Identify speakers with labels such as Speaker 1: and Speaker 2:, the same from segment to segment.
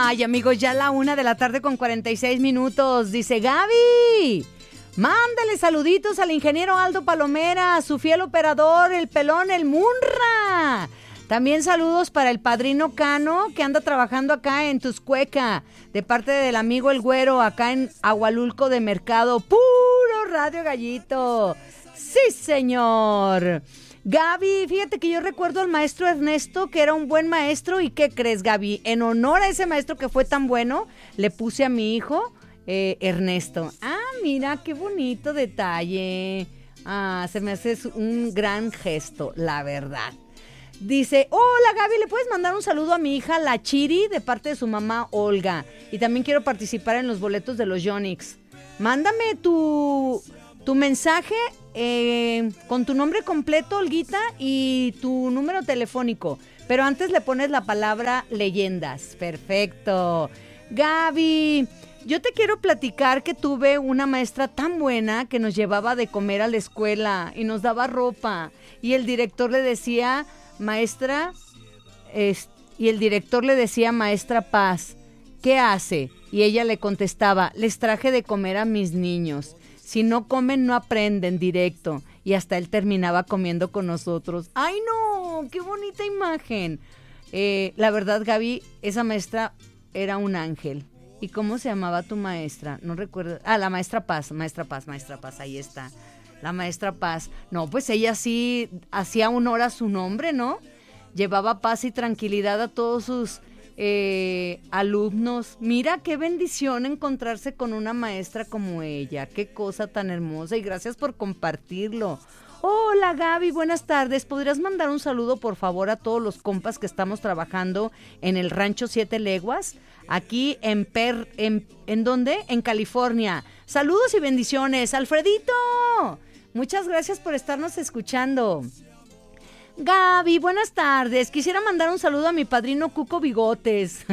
Speaker 1: Ay, amigos, ya la 1:46 PM. Dice Gaby, mándale saluditos al ingeniero Aldo Palomera, su fiel operador, el pelón, el Munra. También saludos para el padrino Cano, que anda trabajando acá en Tuscueca, de parte del amigo El Güero, acá en Agualulco de Mercado. ¡Puro Radio Gallito! ¡Sí, señor! Gaby, fíjate que yo recuerdo al maestro Ernesto, que era un buen maestro. ¿Y qué crees, Gaby? En honor a ese maestro que fue tan bueno, le puse a mi hijo Ernesto. Ah, mira, qué bonito detalle. Ah, se me hace un gran gesto, la verdad. Dice, hola Gaby, ¿le puedes mandar un saludo a mi hija, la Chiri, de parte de su mamá Olga? Y también quiero participar en los boletos de los Yonix. Mándame tu mensaje con tu nombre completo, Olguita, y tu número telefónico. Pero antes le pones la palabra leyendas. Perfecto. Gaby, yo te quiero platicar que tuve una maestra tan buena que nos llevaba de comer a la escuela y nos daba ropa. Y el director le decía, maestra Paz, ¿qué hace? Y ella le contestaba, les traje de comer a mis niños. Si no comen, no aprenden, directo. Y hasta él terminaba comiendo con nosotros. ¡Ay, no! ¡Qué bonita imagen! La verdad, Gaby, esa maestra era un ángel. ¿Y cómo se llamaba tu maestra? No recuerdo. Ah, la maestra Paz, ahí está. La maestra Paz. No, pues ella sí hacía honor a su nombre, ¿no? Llevaba paz y tranquilidad a todos sus alumnos. Mira qué bendición encontrarse con una maestra como ella. Qué cosa tan hermosa y gracias por compartirlo. Hola Gaby, buenas tardes. ¿Podrías mandar un saludo por favor a todos los compas que estamos trabajando en el Rancho 7 Leguas? Aquí ¿en dónde? En California. Saludos y bendiciones. Alfredito, muchas gracias por estarnos escuchando. Gaby, buenas tardes. Quisiera mandar un saludo a mi padrino Cuco Bigotes.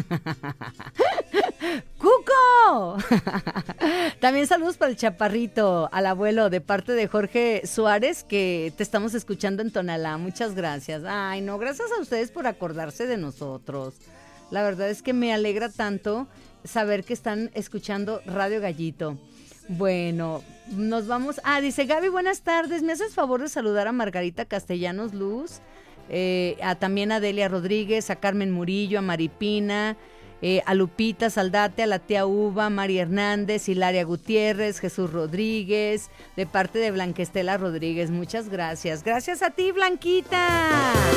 Speaker 1: ¡Cuco! También saludos para el chaparrito, al abuelo, de parte de Jorge Suárez, que te estamos escuchando en Tonalá. Muchas gracias. Ay, no, gracias a ustedes por acordarse de nosotros. La verdad es que me alegra tanto saber que están escuchando Radio Gallito. Bueno, nos vamos. Ah, dice Gaby, buenas tardes. ¿Me haces favor de saludar a Margarita Castellanos Luz? También a Delia Rodríguez, a Carmen Murillo, a Maripina, a Lupita Saldate, a la tía Uva, María Hernández, Hilaria Gutiérrez, Jesús Rodríguez, de parte de Blanquestela Rodríguez. Muchas gracias. Gracias a ti, Blanquita.